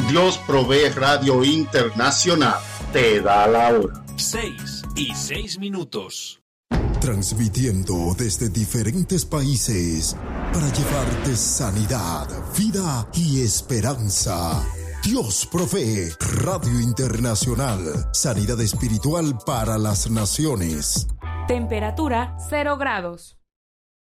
Dios Provee Radio Internacional te da la hora. 6:06. Transmitiendo desde diferentes países para llevarte sanidad, vida y esperanza. Dios Provee Radio Internacional. Sanidad espiritual para las naciones. Temperatura 0 grados.